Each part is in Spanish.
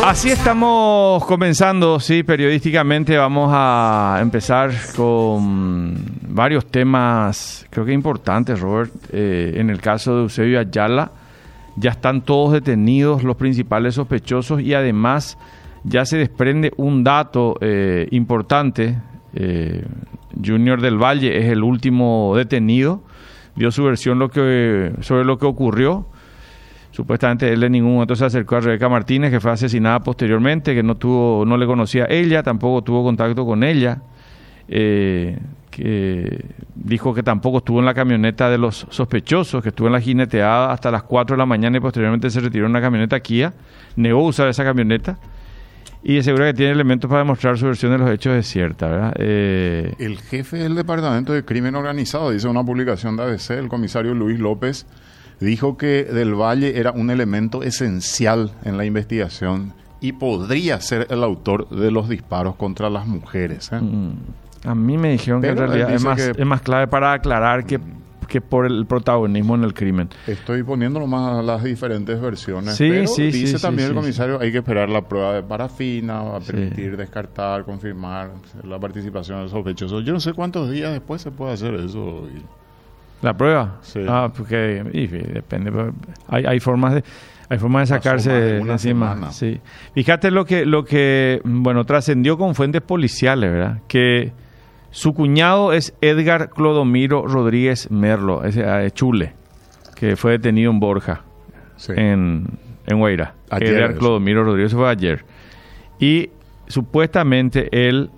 Así estamos comenzando, sí, periodísticamente vamos a empezar con varios temas, creo que importantes, Robert. En el caso de Eusebio Ayala, ya están todos detenidos los principales sospechosos y además ya se desprende un dato importante. Junior del Valle es el último detenido, dio su versión sobre lo que ocurrió. Supuestamente él en ningún momento se acercó a Rebeca Martínez, que fue asesinada posteriormente, que no le conocía a ella, tampoco tuvo contacto con ella, que dijo que tampoco estuvo en la camioneta de los sospechosos, que estuvo en la jineteada hasta las 4 de la mañana y posteriormente se retiró en una camioneta Kia, negó usar esa camioneta y asegura que tiene elementos para demostrar su versión de los hechos es cierta, ¿verdad? El jefe del Departamento de Crimen Organizado, dice una publicación de ABC, el comisario Luis López, dijo que Del Valle era un elemento esencial en la investigación y podría ser el autor de los disparos contra las mujeres. A mí me dijeron que en realidad es más clave para aclarar que por el protagonismo en el crimen. Estoy poniendo nomás las diferentes versiones, sí, pero sí, dice también el comisario, sí. Hay que esperar la prueba de parafina, a permitir descartar, confirmar la participación del sospechoso. Yo no sé cuántos días después se puede hacer eso. ¿La prueba? Sí. Porque depende. Hay formas de sacarse de encima. Semana. Sí. Fíjate lo que trascendió con fuentes policiales, ¿verdad? Que su cuñado es Edgar Clodomiro Rodríguez Merlo, ese Chule, que fue detenido en Borja, Sí. en Huayra. Ayer Edgar eso. Clodomiro Rodríguez fue ayer. Y supuestamente él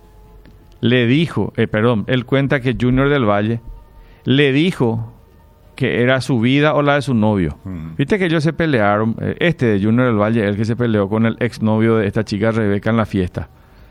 cuenta que Junior del Valle le dijo que era su vida o la de su novio. Viste que ellos se pelearon, de Junior del Valle, el que se peleó con el exnovio de esta chica Rebeca en la fiesta.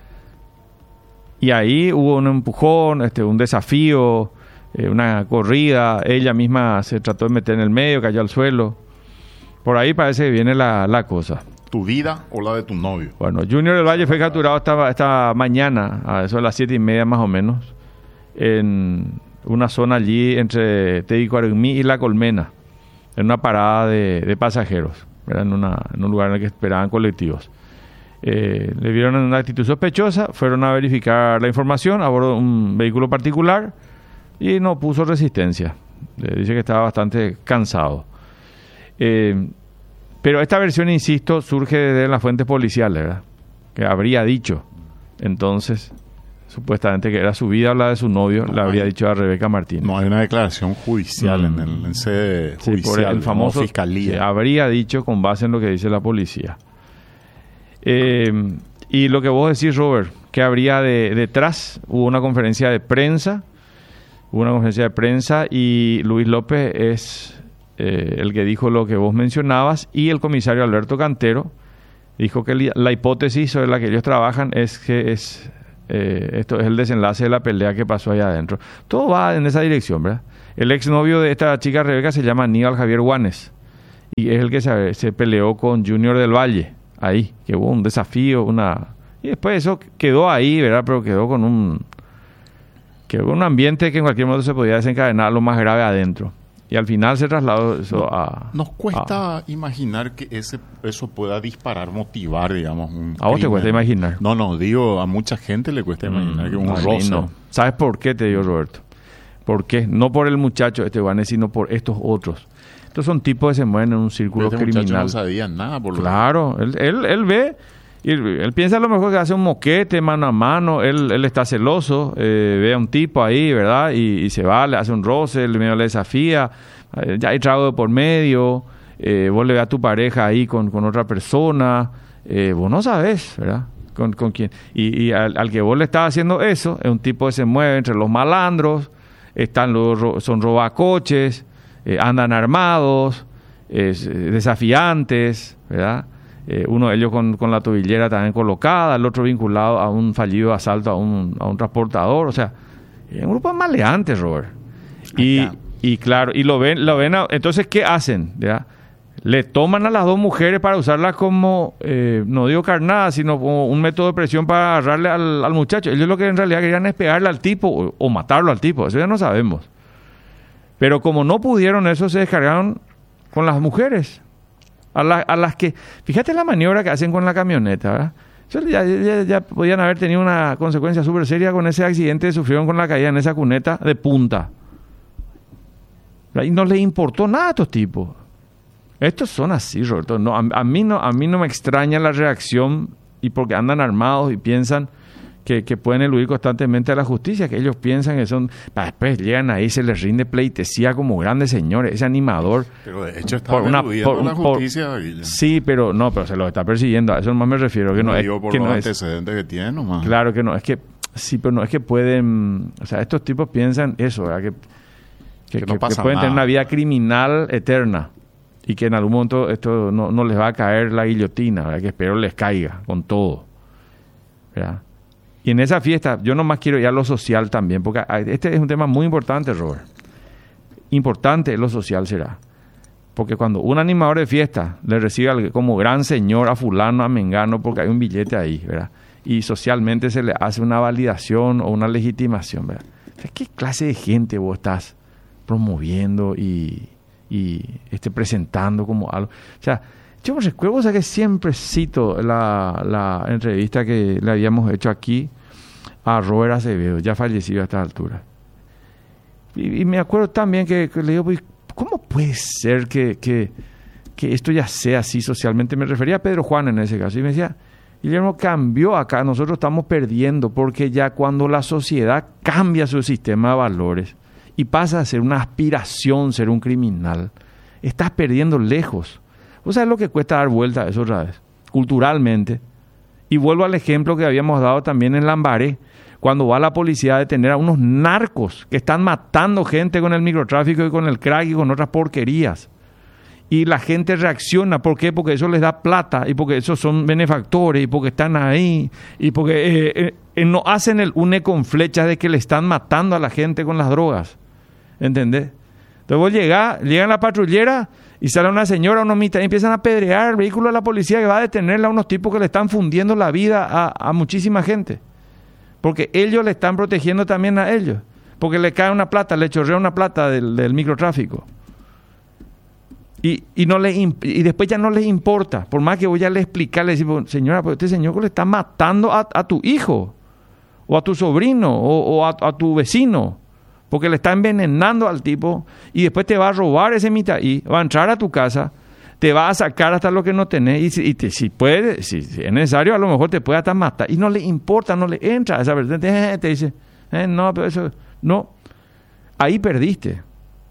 Y ahí hubo un empujón, un desafío, una corrida, ella misma se trató de meter en el medio, cayó al suelo. Por ahí parece que viene la cosa. ¿Tu vida o la de tu novio? Bueno, Junior del Valle fue capturado esta mañana, a eso de las 7:30 más o menos, en una zona allí entre Tedicuarumí y La Colmena, en una parada de pasajeros, ¿verdad? En un lugar en el que esperaban colectivos. Le vieron en una actitud sospechosa, fueron a verificar la información a bordo de un vehículo particular y no puso resistencia. Dice que estaba bastante cansado. Pero esta versión, insisto, surge de las fuentes policiales, ¿verdad? Que habría dicho entonces supuestamente que era su vida o la de su novio, le habría dicho a Rebeca Martínez. No hay una declaración judicial en sede judicial, por el famoso fiscalía. Habría dicho con base en lo que dice la policía. Y lo que vos decís, Robert, que habría detrás, hubo una conferencia de prensa, y Luis López es el que dijo lo que vos mencionabas, y el comisario Alberto Cantero dijo que la hipótesis sobre la que ellos trabajan es que esto es el desenlace de la pelea que pasó allá adentro. Todo va en esa dirección, ¿verdad? El exnovio de esta chica Rebeca se llama Aníbal Javier Guanes y es el que se peleó con Junior del Valle, ahí, que hubo un desafío, y después eso quedó ahí, ¿verdad? Pero quedó con un ambiente que en cualquier momento se podía desencadenar lo más grave adentro. Y al final se trasladó eso a... Nos cuesta imaginar que eso pueda disparar, motivar, digamos, un ¿A vos te crimen. cuesta imaginar? No, digo, a mucha gente le cuesta imaginar que un roce. No. ¿Sabes por qué, te digo, Roberto? ¿Por qué? No por el muchacho Guanes, sino por estos otros. Estos son tipos que se mueven en un círculo Pero criminal. No sabía nada, por lo Claro, él ve... Y él piensa a lo mejor que hace un moquete mano a mano, él está celoso, ve a un tipo ahí, ¿verdad? Y se va, le hace un roce, el medio le desafía, ya hay trago de por medio, vos le ves a tu pareja ahí con otra persona, vos no sabés, ¿verdad? Con quién. Y al que vos le estás haciendo eso, es un tipo que se mueve entre los malandros, son robacoches, andan armados, desafiantes, ¿verdad? Uno de ellos con la tobillera también colocada, el otro vinculado a un fallido asalto a un transportador. O sea, es un grupo de maleantes, Robert. Y claro, y lo ven entonces, ¿qué hacen? ¿Ya? Le toman a las dos mujeres para usarlas como, no digo carnada, sino como un método de presión para agarrarle al muchacho. Ellos lo que en realidad querían es pegarle al tipo o matarlo al tipo, eso ya no sabemos. Pero como no pudieron eso, se descargaron con las mujeres. A las que, fíjate la maniobra que hacen con la camioneta, ¿verdad? Ya podían haber tenido una consecuencia súper seria con ese accidente que sufrieron con la caída en esa cuneta de punta. Y no les importó nada a estos tipos. Estos son así, Roberto. No, a mí no me extraña la reacción, y porque andan armados y piensan que pueden eludir constantemente a la justicia, que ellos piensan que son... Después llegan ahí, se les rinde pleitesía como grandes señores, ese animador. Pero de hecho está eludiendo la justicia. Sí, pero se los está persiguiendo. A eso nomás me refiero. Que no es, por que los no antecedentes que tienen nomás. Claro que no. Es que... Sí, pero no es que pueden... O sea, estos tipos piensan eso, ¿verdad? Que pueden tener una vida criminal eterna. Y que en algún momento esto no les va a caer la guillotina, ¿verdad? Que espero les caiga con todo, ¿verdad? Y en esa fiesta, yo nomás quiero ir a lo social también, porque este es un tema muy importante, Robert. Importante lo social será. Porque cuando un animador de fiesta le recibe como gran señor a fulano, a mengano, porque hay un billete ahí, ¿verdad? Y socialmente se le hace una validación o una legitimación, ¿verdad? O sea, ¿qué clase de gente vos estás promoviendo y presentando como algo? O sea, yo me recuerdo, o sea, que siempre cito la entrevista que le habíamos hecho aquí a Robert Acevedo, ya fallecido a esta altura. Y me acuerdo también que le digo, ¿cómo puede ser que esto ya sea así socialmente? Me refería a Pedro Juan en ese caso. Y me decía, Guillermo, cambió acá, nosotros estamos perdiendo, porque ya cuando la sociedad cambia su sistema de valores y pasa a ser una aspiración ser un criminal, estás perdiendo lejos. ¿Vos sabés lo que cuesta dar vuelta a eso otra vez? Culturalmente. Y vuelvo al ejemplo que habíamos dado también en Lambaré, cuando va la policía a detener a unos narcos que están matando gente con el microtráfico y con el crack y con otras porquerías. Y la gente reacciona. ¿Por qué? Porque eso les da plata, y porque esos son benefactores, y porque están ahí, y porque no hacen el une con flechas de que le están matando a la gente con las drogas. ¿Entendés? Entonces vos llegan la patrullera y sale una señora, unos mitad, y empiezan a apedrear el vehículo de la policía que va a detenerla a unos tipos que le están fundiendo la vida a muchísima gente. Porque ellos le están protegiendo también a ellos. Porque le cae una plata, le chorrea una plata del microtráfico. Y después ya no les importa. Por más que voy a le explicar, le decimos, señora, pues este señor le está matando a tu hijo, o a tu sobrino, o a tu vecino. Porque le está envenenando al tipo, y después te va a robar ese mitaí, va a entrar a tu casa, te va a sacar hasta lo que no tenés, si es necesario, a lo mejor te puede hasta matar, y no le importa, no le entra a esa persona, te dice, no, pero eso, no. Ahí perdiste,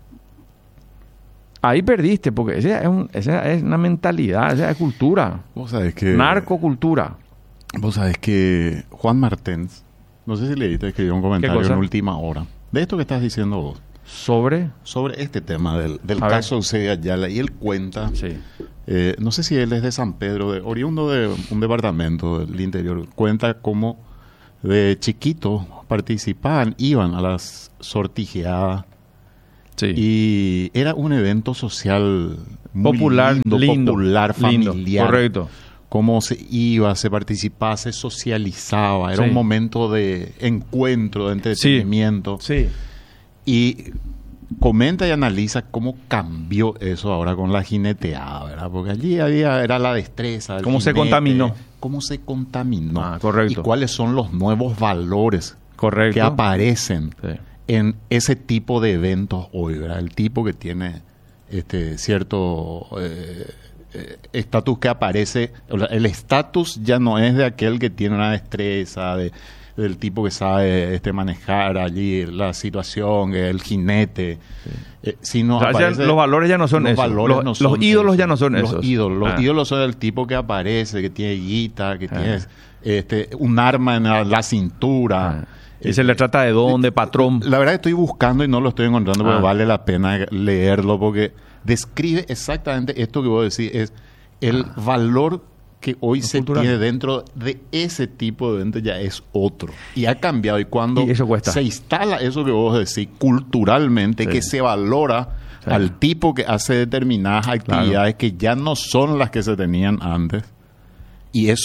porque esa es una mentalidad, esa es cultura. Vos sabés que... Narcocultura. Vos sabés que Juan Martens, no sé si leíste, escribió un comentario en Última Hora, de esto que estás diciendo vos. ¿Sobre este tema del caso Eusebio Ayala. Y él cuenta, sí. No sé si él es de San Pedro, oriundo de un departamento del interior, cuenta cómo de chiquito iban a las sortijeadas. Sí. Y era un evento social muy lindo, popular, familiar. Correcto. Cómo se iba, se participaba, se socializaba. Era un momento de encuentro, de entretenimiento. Sí. Y comenta y analiza cómo cambió eso ahora con la jineteada, ¿verdad? Porque allí era la destreza. ¿Cómo se contaminó? ¿Cómo se contaminó? Correcto. Y cuáles son los nuevos valores que aparecen en ese tipo de eventos hoy, ¿verdad? El tipo que tiene cierto... estatus que aparece, el estatus ya no es de aquel que tiene una destreza, del tipo que sabe manejar allí la situación, el jinete, sino los valores ya no son esos. Los ídolos ya no son esos. Los ídolos son el tipo que aparece, que tiene guita, que tiene un arma en la cintura. Y se le trata de don, de patrón. La verdad estoy buscando y no lo estoy encontrando, pero vale la pena leerlo porque describe exactamente esto que vos decís, es el valor que hoy se tiene dentro de ese tipo de eventos ya es otro. Y ha cambiado. Y cuando se instala eso que vos decís culturalmente, que se valora al tipo que hace determinadas actividades que ya no son las que se tenían antes, y eso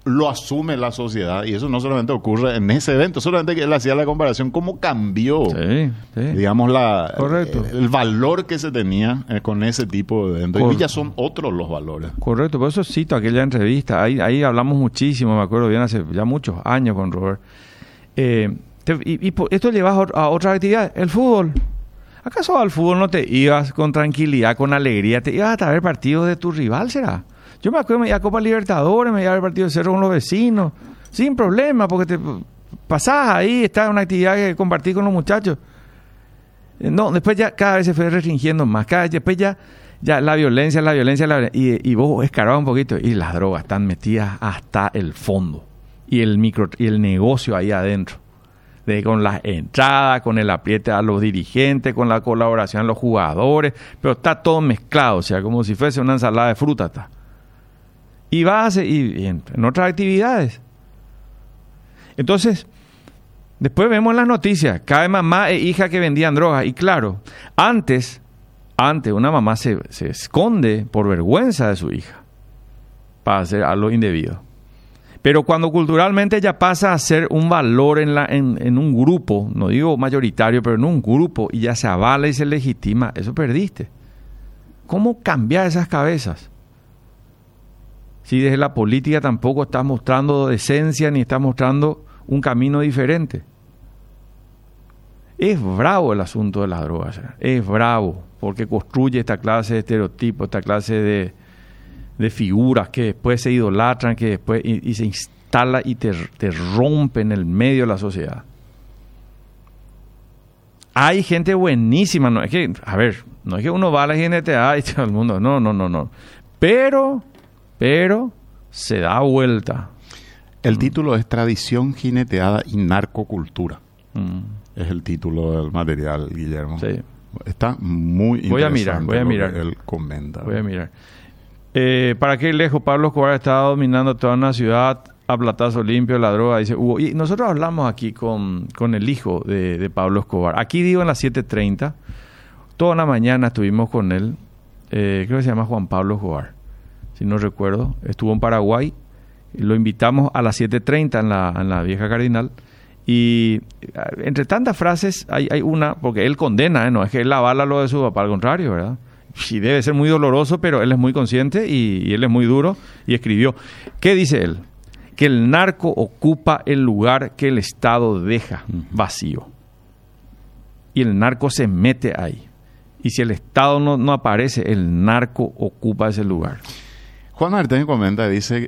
lo asume la sociedad. Y eso no solamente ocurre en ese evento, solamente que él hacía la comparación, cómo cambió, digamos, el valor que se tenía con ese tipo de eventos. Y ya son otros los valores. Correcto, por eso cito aquella entrevista. Ahí hablamos muchísimo, me acuerdo bien, hace ya muchos años con Robert. Esto llevas a otra actividad, el fútbol. ¿Acaso al fútbol no te ibas con tranquilidad, con alegría? ¿Te ibas a ver partidos de tu rival, será? Yo me acuerdo, me iba a Copa Libertadores, me iba a ver partidos de Cerro con los vecinos, sin problema, porque te pasabas ahí, estaba en una actividad que compartí con los muchachos. No, después ya cada vez se fue restringiendo más, después ya la violencia, y vos escarbabas un poquito, y las drogas están metidas hasta el fondo, y el negocio ahí adentro. Con las entradas, con el apriete a los dirigentes, con la colaboración a los jugadores, pero está todo mezclado, o sea, como si fuese una ensalada de fruta. Está. Y vas y en otras actividades. Entonces, después vemos en las noticias, cada mamá e hija que vendían drogas. Y claro, antes una mamá se esconde por vergüenza de su hija para hacer algo indebido. Pero cuando culturalmente ya pasa a ser un valor en un grupo, no digo mayoritario, pero en un grupo, y ya se avala y se legitima, eso perdiste. ¿Cómo cambiar esas cabezas? Si desde la política tampoco estás mostrando decencia ni estás mostrando un camino diferente. Es bravo el asunto de las drogas. Es bravo porque construye esta clase de estereotipos, esta clase de figuras que después se idolatran, que después y se instala y te rompe en el medio de la sociedad. Hay gente buenísima, no es que, no es que uno va a la GNTA y todo el mundo, no. Pero se da vuelta. El título es Tradición Jineteada y Narcocultura. Es el título del material, Guillermo. Sí. Está muy interesante. Voy a mirar. Él comenta. Voy a mirar. ¿Para qué lejos Pablo Escobar estaba dominando toda una ciudad a platazo limpio la droga? Dice Hugo. Y nosotros hablamos aquí con el hijo de Pablo Escobar. Aquí digo en las 7:30. Toda la mañana estuvimos con él. Creo que se llama Juan Pablo Escobar, si no recuerdo. Estuvo en Paraguay. Lo invitamos a las 7:30 en la Vieja Cardinal. Y entre tantas frases hay una, porque él condena, no es que él avala lo de su papá, al contrario, ¿verdad? Sí, debe ser muy doloroso, pero él es muy consciente y él es muy duro y escribió. ¿Qué dice él? Que el narco ocupa el lugar que el Estado deja vacío. Y el narco se mete ahí. Y si el Estado no aparece, el narco ocupa ese lugar. Juan Martín comenta, dice,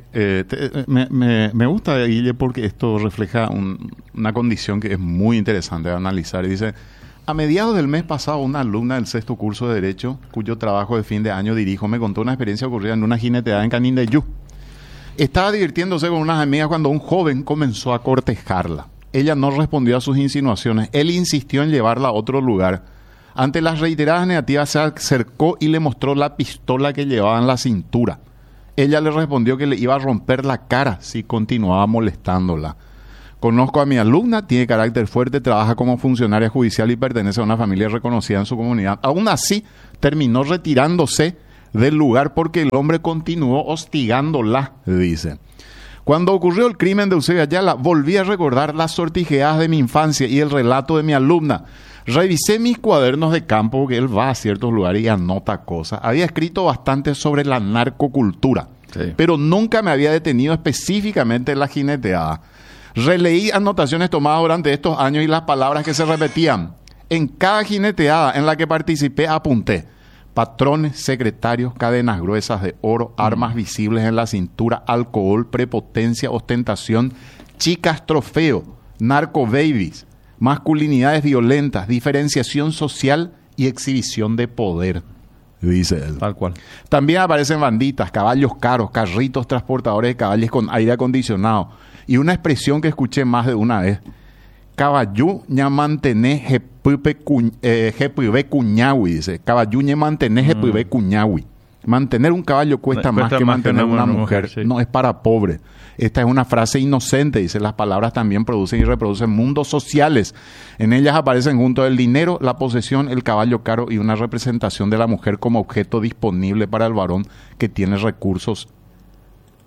me gusta, Guille, porque esto refleja una condición que es muy interesante de analizar. Y dice, a mediados del mes pasado, una alumna del 6º curso de Derecho, cuyo trabajo de fin de año dirijo, me contó una experiencia ocurrida en una jineteada en Canindeyú. Estaba divirtiéndose con unas amigas cuando un joven comenzó a cortejarla. Ella no respondió a sus insinuaciones. Él insistió en llevarla a otro lugar. Ante las reiteradas negativas, se acercó y le mostró la pistola que llevaba en la cintura. Ella le respondió que le iba a romper la cara si continuaba molestándola. Conozco a mi alumna, tiene carácter fuerte, trabaja como funcionaria judicial y pertenece a una familia reconocida en su comunidad. Aún así, terminó retirándose del lugar porque el hombre continuó hostigándola, dice. Cuando ocurrió el crimen de Eusebio Ayala, volví a recordar las sortijeadas de mi infancia y el relato de mi alumna. Revisé mis cuadernos de campo, porque él va a ciertos lugares y anota cosas. Había escrito bastante sobre la narcocultura, pero nunca me había detenido específicamente en la jineteada. Releí anotaciones tomadas durante estos años y las palabras que se repetían. En cada jineteada en la que participé apunté: patrones, secretarios, cadenas gruesas de oro, armas visibles en la cintura, alcohol, prepotencia, ostentación, chicas trofeo, narco babies, masculinidades violentas, diferenciación social y exhibición de poder, dice él. Tal cual. También aparecen banditas, caballos caros, carritos transportadores de caballos con aire acondicionado. Y una expresión que escuché más de una vez: caballú ña mantené jepibe cuñahui, dice. Caballú ña mantené jepibe cuñahui. Mantener un caballo cuesta más que mantener una mujer. Sí. No es para pobres. Esta es una frase inocente, dice. Las palabras también producen y reproducen mundos sociales. En ellas aparecen junto el dinero, la posesión, el caballo caro y una representación de la mujer como objeto disponible para el varón que tiene recursos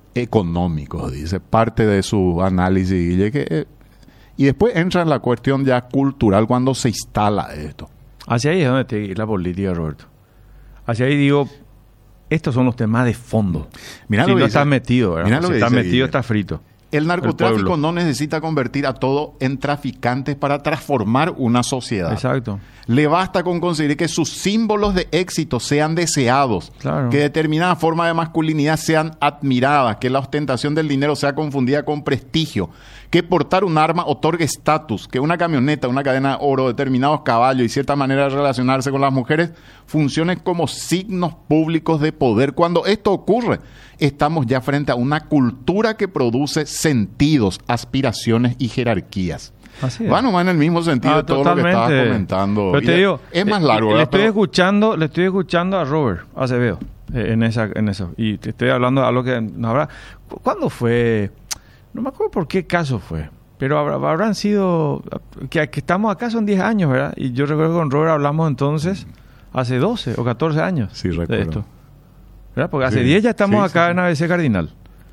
económicos, dice, parte de su análisis, Guille, y después entra en la cuestión ya cultural cuando se instala esto. Hacia ahí es donde te la política, Roberto. Hacia ahí digo, estos son los temas de fondo. Mirá si lo que no dice, estás metido, ¿verdad? mirá lo Si que estás dice metido, Guille. estás frito. El narcotráfico no necesita convertir a todo en traficantes para transformar una sociedad. Exacto. Le basta con conseguir que sus símbolos de éxito sean deseados, Claro. que determinadas formas de masculinidad sean admiradas, que la ostentación del dinero sea confundida con prestigio, que portar un arma otorgue estatus, que una camioneta, una cadena de oro, determinados caballos y cierta manera de relacionarse con las mujeres funcionen como signos públicos de poder. Cuando esto ocurre, estamos ya frente a una cultura que produce sentidos, aspiraciones y jerarquías. Así es. Va nomás en el mismo sentido de todo lo que estabas comentando. Pero te digo, es más largo, le ¿verdad? estoy escuchando a Robert Acevedo en eso. Y te estoy hablando de algo que no habrá. ¿Cuándo fue? No me acuerdo por qué caso fue. Pero habrán sido... Que estamos acá son 10 años, ¿verdad? Y yo recuerdo que con Robert hablamos entonces hace 12 o 14 años. Sí, de recuerdo. esto. ¿Verdad? Porque hace Sí. 10 ya estamos Sí, acá sí, en ABC Cardinal.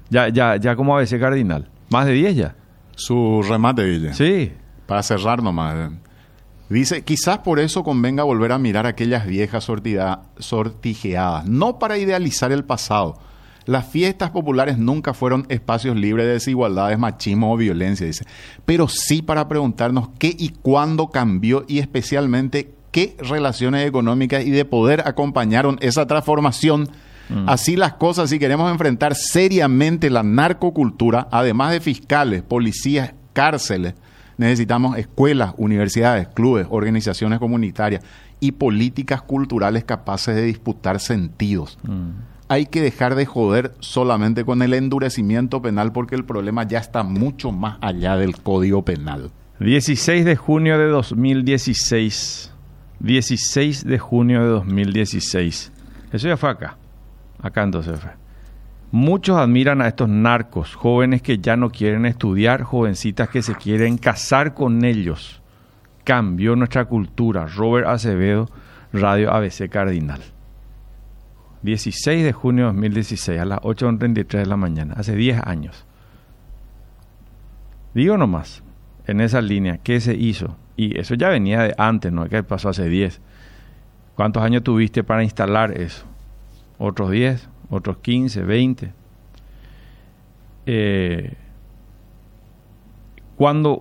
Ya como ABC Cardinal. Más de 10 ya. Su remate, Guille. Sí. Para cerrar nomás. Dice, quizás por eso convenga volver a mirar aquellas viejas sortijeadas, no para idealizar el pasado. Las fiestas populares nunca fueron espacios libres de desigualdades, machismo o violencia, dice. Pero sí para preguntarnos qué y cuándo cambió y especialmente qué relaciones económicas y de poder acompañaron esa transformación. Así las cosas, si queremos enfrentar seriamente la narcocultura, además de fiscales, policías, cárceles, necesitamos escuelas, universidades, clubes, organizaciones comunitarias y políticas culturales capaces de disputar sentidos. Hay que dejar de joder solamente con el endurecimiento penal porque el problema ya está mucho más allá del Código Penal. 16 de junio de 2016. 16 de junio de 2016. Eso ya fue acá. Acá entonces fue. Muchos admiran a estos narcos, jóvenes que ya no quieren estudiar, jovencitas que se quieren casar con ellos. Cambió nuestra cultura. Robert Acevedo, Radio ABC Cardinal. 16 de junio de 2016, a las 8:33 de la mañana, hace 10 años. Digo nomás, en esa línea, ¿qué se hizo? Y eso ya venía de antes, ¿no? ¿Qué pasó hace 10? ¿Cuántos años tuviste para instalar eso? ¿Otros 10? ¿Otros 15? ¿20? Cuando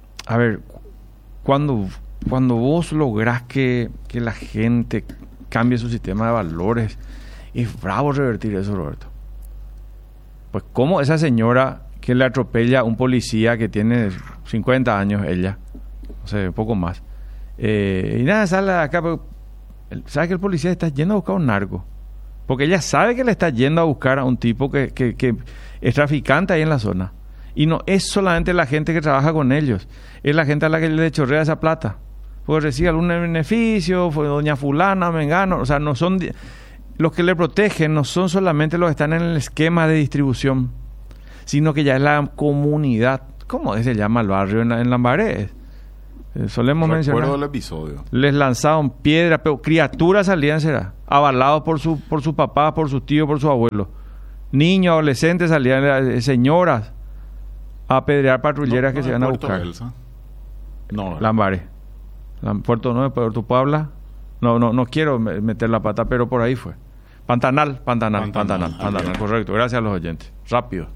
vos lográs que la gente cambie su sistema de valores, es bravo revertir eso, Roberto. Pues como esa señora que le atropella a un policía que tiene 50 años, ella, no sé, un poco más, y nada, sale de acá, pero sabe que el policía está yendo a buscar a un narco, porque ella sabe que le está yendo a buscar a un tipo que es traficante ahí en la zona, y no es solamente la gente que trabaja con ellos, es la gente a la que le chorrea esa plata, porque recibe algún beneficio, fue doña fulana, mengano, o sea, no son... Los que le protegen no son solamente los que están en el esquema de distribución, sino que ya es la comunidad. ¿Cómo se llama el barrio en Lambaré? Solemos mencionar. Recuerdo el episodio. Les lanzaban piedras, pero criaturas salían, será, avalados por su papá, por sus tíos, por su abuelo. Niños, adolescentes salían, señoras, a apedrear patrulleras que se iban a buscar. Elsa. No, Lambaré. Puerto Nuevo, Puerto Puebla. No quiero meter la pata, pero por ahí fue. Pantanal, correcto. Gracias a los oyentes. Rápido.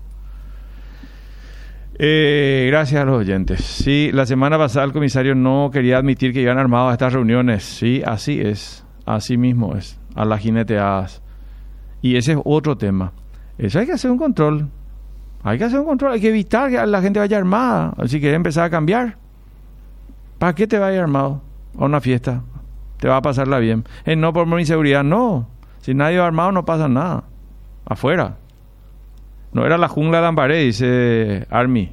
Gracias a los oyentes. Sí, la semana pasada el comisario no quería admitir que iban armados a estas reuniones. Sí, así es. Así mismo es. A las jineteadas. Y ese es otro tema. Eso hay que hacer un control. Hay que evitar que la gente vaya armada. Si quieres empezar a cambiar. ¿Para qué te vayas armado a una fiesta? Te va a pasarla bien. No por mi seguridad, no. Si nadie va armado no pasa nada. Afuera. No era la jungla de Lambaré, dice Army.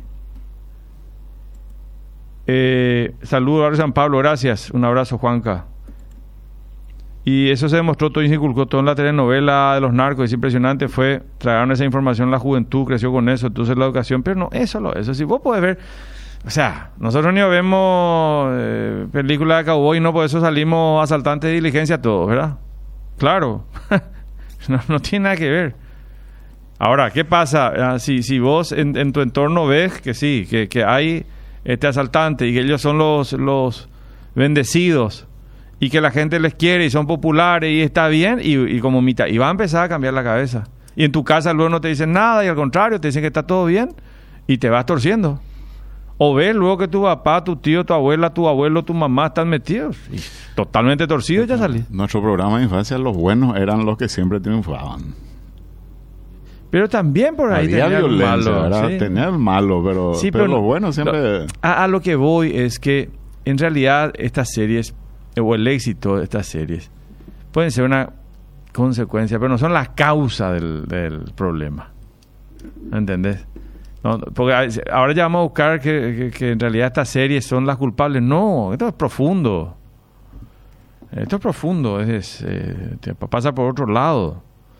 Saludos a San Pablo, gracias. Un abrazo, Juanca. Y eso se demostró todo y se inculcó todo en la telenovela de los narcos. Es impresionante, tragaron esa información la juventud, creció con eso, entonces la educación, pero no, eso si vos podés ver. O sea, nosotros ni vemos películas de cowboy, no, por eso salimos asaltantes de diligencia todos, ¿verdad? Claro, no tiene nada que ver. Ahora, ¿qué pasa? Si vos en tu entorno ves que sí, que hay este asaltante y que ellos son los bendecidos y que la gente les quiere y son populares y está bien y como mitad, y va a empezar a cambiar la cabeza. Y en tu casa luego no te dicen nada y al contrario te dicen que está todo bien y te vas torciendo. O ves luego que tu papá, tu tío, tu abuela, tu abuelo, tu mamá están metidos y totalmente torcidos, ya salí. Nuestro programa de infancia, los buenos eran los que siempre triunfaban. Pero también por ahí había violencia, malo, ¿verdad? ¿sí? Tenía el malo, pero, Sí, pero los buenos siempre... A lo que voy es que en realidad estas series, o el éxito de estas series, pueden ser una consecuencia, pero no son la causa del problema. ¿Entendés? No, porque ahora ya vamos a buscar que en realidad estas series son las culpables. No, esto es profundo. Esto es profundo, pasa por otro lado.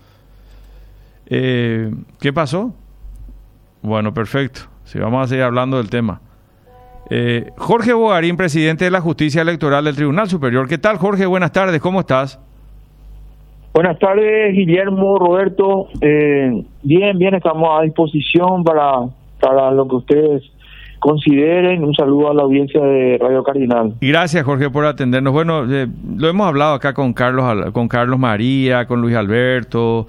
¿Qué pasó? Bueno, perfecto. Sí, vamos a seguir hablando del tema. Jorge Bogarín, presidente de la Justicia Electoral del Tribunal Superior. ¿Qué tal, Jorge? Buenas tardes, ¿cómo estás? Buenas tardes, Guillermo, Roberto. Bien, estamos a disposición para lo que ustedes consideren. Un saludo a la audiencia de Radio Cardinal. Y gracias, Jorge, por atendernos. Bueno, lo hemos hablado acá con Carlos María, con Luis Alberto.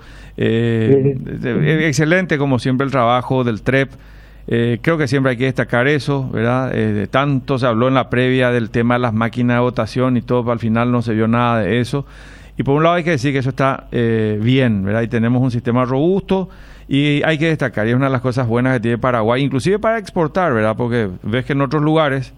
Excelente, como siempre, el trabajo del TREP. Creo que siempre hay que destacar eso, ¿verdad? Tanto se habló en la previa del tema de las máquinas de votación y todo, al final no se vio nada de eso. Y por un lado hay que decir que eso está bien, ¿verdad? Y tenemos un sistema robusto y hay que destacar, y es una de las cosas buenas que tiene Paraguay, inclusive para exportar, ¿verdad? Porque ves que en otros lugares,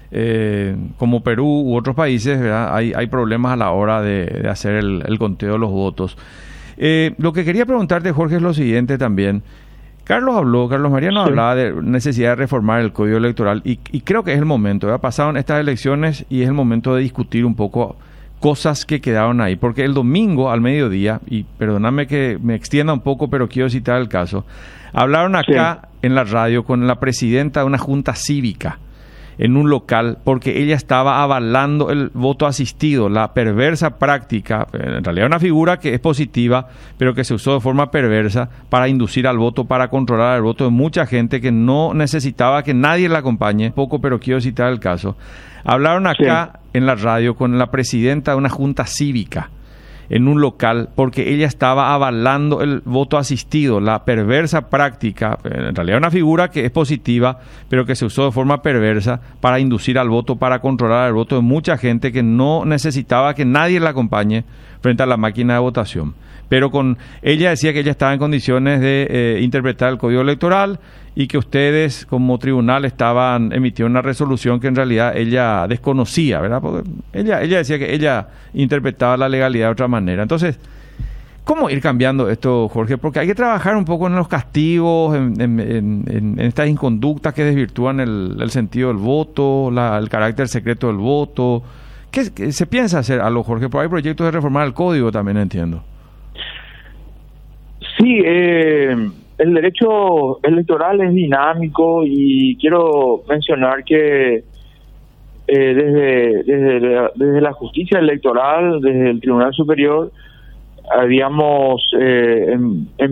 como Perú u otros países, ¿verdad? Hay problemas a la hora de hacer el conteo de los votos. Lo que quería preguntarte, Jorge, es lo siguiente también. Carlos María nos hablaba de necesidad de reformar el Código Electoral y creo que es el momento, ¿verdad? Pasaron estas elecciones y es el momento de discutir un poco cosas que quedaron ahí, porque el domingo al mediodía, y perdóname que me extienda un poco, pero quiero citar el caso, hablaron acá en la radio con la presidenta de una junta cívica en un local, porque ella estaba avalando el voto asistido, la perversa práctica, en realidad una figura que es positiva, pero que se usó de forma perversa para inducir al voto, para controlar el voto de mucha gente que no necesitaba que nadie la acompañe, poco, pero quiero citar el caso. Hablaron acá en la radio con la presidenta de una junta cívica en un local, porque ella estaba avalando el voto asistido, la perversa práctica, en realidad una figura que es positiva, pero que se usó de forma perversa para inducir al voto, para controlar el voto de mucha gente que no necesitaba que nadie la acompañe frente a la máquina de votación. Pero ella decía que ella estaba en condiciones de interpretar el Código Electoral y que ustedes como tribunal estaban emitiendo una resolución que en realidad ella desconocía, ¿verdad? Porque ella decía que ella interpretaba la legalidad de otra manera. Entonces, ¿cómo ir cambiando esto, Jorge? Porque hay que trabajar un poco en los castigos, en estas inconductas que desvirtúan el sentido del voto, el carácter secreto del voto. ¿Qué se piensa hacer algo, Jorge? Porque hay proyectos de reformar el código también, entiendo. Sí, el derecho electoral es dinámico y quiero mencionar que desde la justicia electoral, desde el Tribunal Superior, habíamos